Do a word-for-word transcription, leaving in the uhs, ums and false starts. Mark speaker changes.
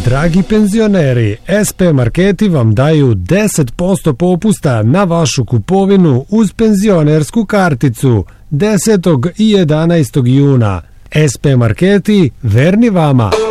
Speaker 1: Dragi penzioneri, S P Marketi vam daju deset posto popusta na vašu kupovinu uz penzionersku karticu desetog i jedanaestog juna. S P Marketi, verni vama!